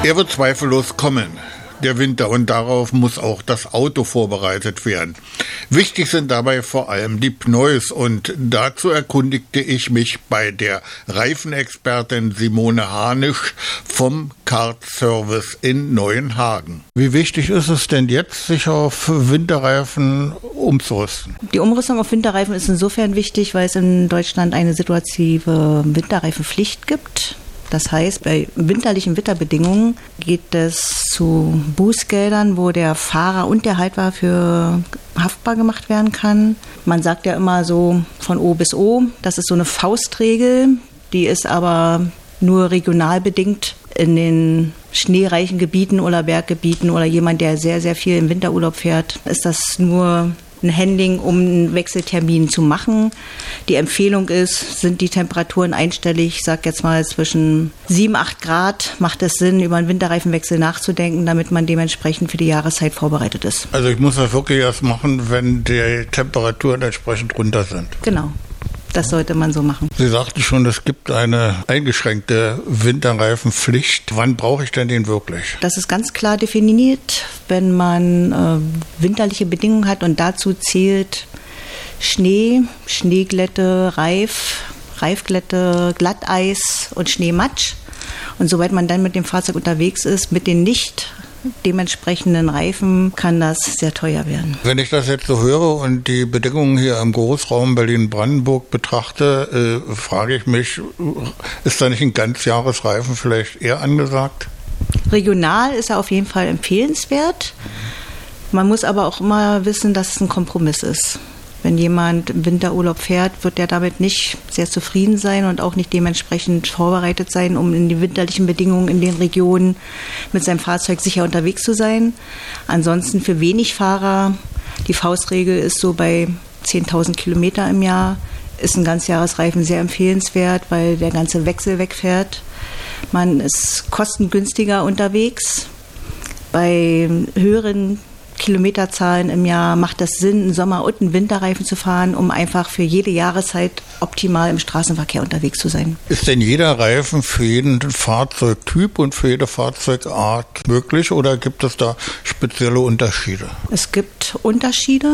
Er wird zweifellos kommen, der Winter, und darauf muss auch das Auto vorbereitet werden. Wichtig sind dabei vor allem die Pneus, und dazu erkundigte ich mich bei der Reifenexpertin Simone Hanisch vom Kart-Service in Neuenhagen. Wie wichtig ist es denn jetzt, sich auf Winterreifen umzurüsten? Die Umrüstung auf Winterreifen ist insofern wichtig, weil es in Deutschland eine situative Winterreifenpflicht gibt. Das heißt, bei winterlichen Wetterbedingungen geht es zu Bußgeldern, wo der Fahrer und der Haltwagen für haftbar gemacht werden kann. Man sagt ja immer so von O bis O, das ist so eine Faustregel, die ist aber nur regional bedingt. In den schneereichen Gebieten oder Berggebieten oder jemand, der sehr, sehr viel im Winterurlaub fährt, ist das nur ein Handling, um einen Wechseltermin zu machen. Die Empfehlung ist, sind die Temperaturen einstellig, ich sage jetzt mal zwischen 7, 8 Grad, macht es Sinn, über einen Winterreifenwechsel nachzudenken, damit man dementsprechend für die Jahreszeit vorbereitet ist. Also ich muss das wirklich erst machen, wenn die Temperaturen entsprechend runter sind. Genau. Das sollte man so machen. Sie sagten schon, es gibt eine eingeschränkte Winterreifenpflicht. Wann brauche ich denn den wirklich? Das ist ganz klar definiert, wenn man winterliche Bedingungen hat, und dazu zählt Schnee, Schneeglätte, Reifglätte, Glatteis und Schneematsch. Und soweit man dann mit dem Fahrzeug unterwegs ist, mit den nicht dementsprechenden Reifen, kann das sehr teuer werden. Wenn ich das jetzt so höre und die Bedingungen hier im Großraum Berlin-Brandenburg betrachte, frage ich mich, ist da nicht ein Ganzjahresreifen vielleicht eher angesagt? Regional ist er auf jeden Fall empfehlenswert. Man muss aber auch immer wissen, dass es ein Kompromiss ist. Wenn jemand im Winterurlaub fährt, wird er damit nicht sehr zufrieden sein und auch nicht dementsprechend vorbereitet sein, um in die winterlichen Bedingungen in den Regionen mit seinem Fahrzeug sicher unterwegs zu sein. Ansonsten für wenig Fahrer, die Faustregel ist so bei 10.000 Kilometer im Jahr, ist ein Ganzjahresreifen sehr empfehlenswert, weil der ganze Wechsel wegfährt. Man ist kostengünstiger unterwegs. Bei höheren Kilometerzahlen im Jahr macht es Sinn, einen Sommer- und einen Winterreifen zu fahren, um einfach für jede Jahreszeit optimal im Straßenverkehr unterwegs zu sein. Ist denn jeder Reifen für jeden Fahrzeugtyp und für jede Fahrzeugart möglich, oder gibt es da spezielle Unterschiede? Es gibt Unterschiede.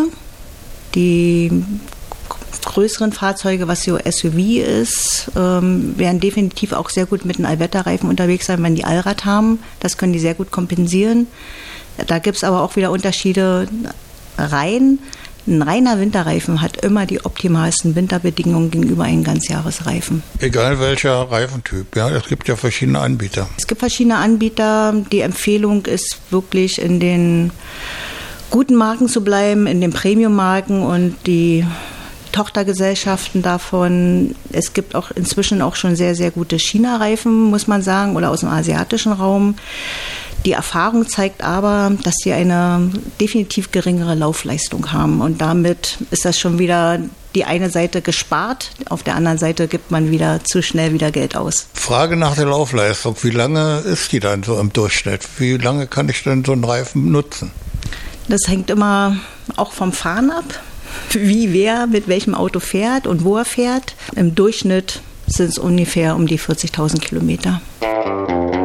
Die größeren Fahrzeuge, was so SUV ist, werden definitiv auch sehr gut mit einem Allwetterreifen unterwegs sein, wenn die Allrad haben. Das können die sehr gut kompensieren. Da gibt es aber auch wieder Unterschiede rein. Ein reiner Winterreifen hat immer die optimalsten Winterbedingungen gegenüber einem Ganzjahresreifen. Egal welcher Reifentyp, ja, es gibt ja verschiedene Anbieter. Es gibt verschiedene Anbieter. Die Empfehlung ist wirklich, in den guten Marken zu bleiben, in den Premium-Marken und die Tochtergesellschaften davon. Es gibt auch inzwischen auch schon sehr, sehr gute China-Reifen, muss man sagen, oder aus dem asiatischen Raum. Die Erfahrung zeigt aber, dass sie eine definitiv geringere Laufleistung haben. Und damit ist das schon wieder die eine Seite gespart. Auf der anderen Seite gibt man wieder zu schnell wieder Geld aus. Frage nach der Laufleistung. Wie lange ist die dann so im Durchschnitt? Wie lange kann ich denn so einen Reifen nutzen? Das hängt immer auch vom Fahren ab, wie wer mit welchem Auto fährt und wo er fährt. Im Durchschnitt sind es ungefähr um die 40.000 Kilometer.